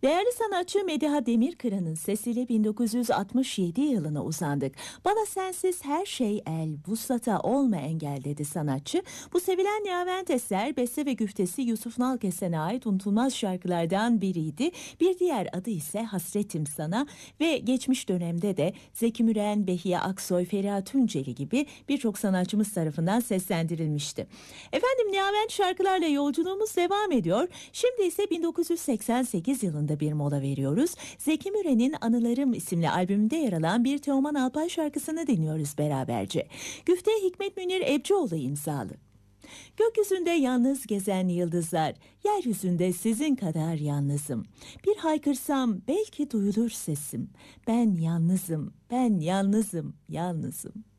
Değerli sanatçı Mediha Demirkıran'ın sesiyle 1967 yılına uzandık. Bana sensiz her şey el, vuslata olma engel dedi sanatçı. Bu sevilen Nihavent eser beste ve güftesi Yusuf Nalkesen'e ait unutulmaz şarkılardan biriydi. Bir diğer adı ise Hasretim Sana ve geçmiş dönemde de Zeki Müren, Behiye Aksoy, Feriha Tunceli gibi birçok sanatçımız tarafından seslendirilmişti. Efendim Nihavent şarkılarla yolculuğumuz devam ediyor. Şimdi ise 1988 yılında bir mola veriyoruz. Zeki Müren'in Anılarım isimli albümünde yer alan bir Teoman Alpay şarkısını dinliyoruz beraberce. Güfte Hikmet Münir Ebcioğlu imzalı. Gökyüzünde yalnız gezen yıldızlar, yeryüzünde sizin kadar yalnızım. Bir haykırsam belki duyulur sesim. Ben yalnızım, ben yalnızım, yalnızım.